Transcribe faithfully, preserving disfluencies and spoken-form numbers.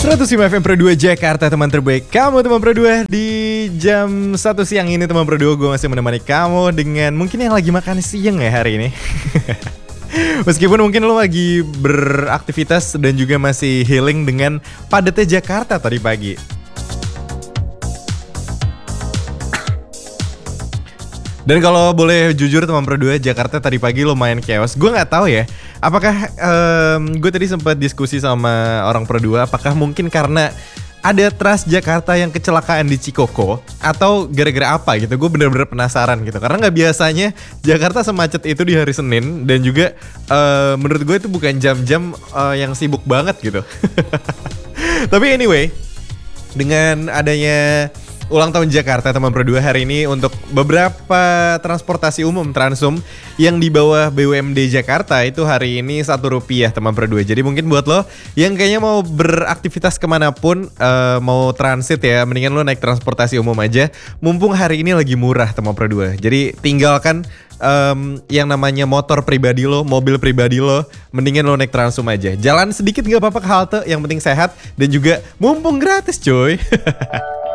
seratus lima F M Pro dua Jakarta, teman terbaik kamu teman Pro dua. Di jam satu siang ini teman Pro dua, gue masih menemani kamu dengan mungkin yang lagi makan siang ya hari ini. Meskipun mungkin lo lagi beraktivitas dan juga masih healing dengan padatnya Jakarta tadi pagi. Dan kalau boleh jujur teman Pro dua, Jakarta tadi pagi lumayan chaos. Gue gak tahu ya, apakah um, gue tadi sempat diskusi sama orang Pro dua, apakah mungkin karena ada Trans Jakarta yang kecelakaan di Cikoko atau gara-gara apa gitu. Gue bener-bener penasaran gitu, karena gak biasanya Jakarta semacet itu di hari Senin. Dan juga uh, menurut gue itu bukan jam-jam uh, yang sibuk banget gitu. Tapi anyway, dengan adanya ulang tahun Jakarta teman Pro dua hari ini, untuk beberapa transportasi umum Transum yang di bawah B U M D Jakarta itu hari ini satu rupiah teman Pro dua. Jadi mungkin buat lo yang kayaknya mau beraktivitas kemanapun, uh, mau transit ya, mendingan lo naik transportasi umum aja. Mumpung hari ini lagi murah teman Pro dua. Jadi tinggalkan um, yang namanya motor pribadi lo, mobil pribadi lo, mendingan lo naik Transum aja. Jalan sedikit gak apa-apa ke halte, yang penting sehat dan juga mumpung gratis coy.